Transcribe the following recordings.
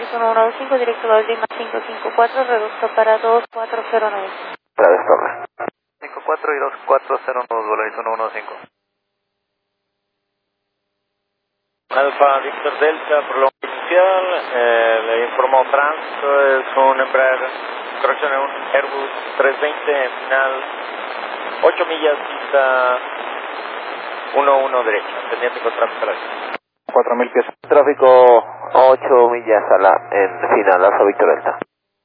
1115, directo a Lima 554, reducto para 2409. Travis Torres. 54 y 2409, Volaris 115. Alfa Victor Delta, prolongo inicial, le informó Franz, es un Embraer, corrección, un Airbus 320, final 8 millas, pista 11 derecha, pendiente con tráfico a la 4000 pies. Tráfico 8 millas en final, Alfa Victor Delta.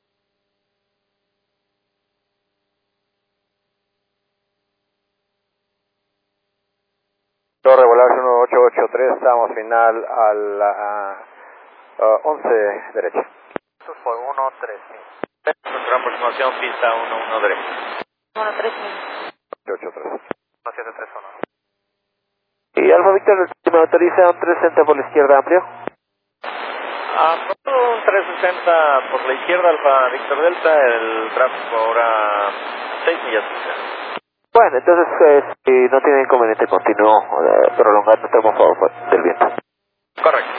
Torre Volaris 1883, estamos final a la 11 derecha. Esto es por 1-3. Nuestra aproximación, pista 11 derecha. 1-3. 883. 731. Y Alfa Victor Delta, ¿me autoriza un 360 por la izquierda amplio? Un 360 por la izquierda, Alfa Victor Delta, el tráfico ahora 6 millas. Bueno, entonces si no tiene inconveniente, continúo prolongando tramo a favor del viento. Correcto.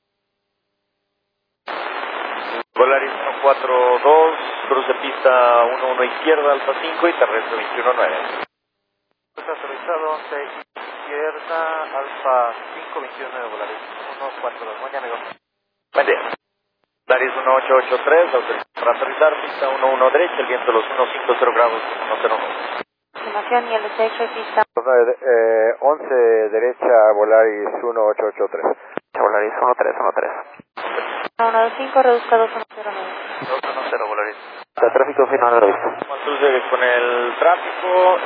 Volaris 142, cruce pista 11 izquierda, Alfa 5 y terrestre 219. Autorizado 11 izquierda, Alfa 5, 219, Volaris 142. Buen día, amigo. Buen día. Volaris 1883, autorizado para aterrizar, pista 11 derecha, el viento de los 150 grados, 101. Estimación y el despecho, pista 11 derecha, Volaris 1883. Volaris 1313. 115, reduzco a 2109. 210, Volaris. El tráfico final lo visto. Entonces, con el tráfico,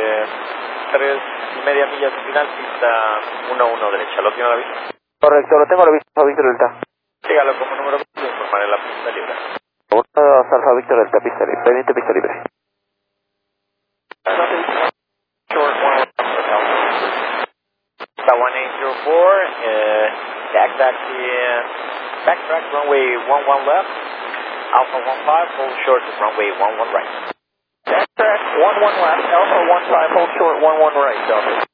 3,5 millas final, pista 11 derecha. ¿Lo tiene a la vista? Correcto, lo tengo a la vista, Alfa Victor Delta. Sígalo como número 2 y informaré la pista libre. 1 Alfa Victor Delta, pista libre, pendiente pista libre. Pista 1804, backtrack runway 11 left, Alpha 15, hold short to runway 11 right. Backtrack 11 left, Alpha 15, hold short 11 right, Delta.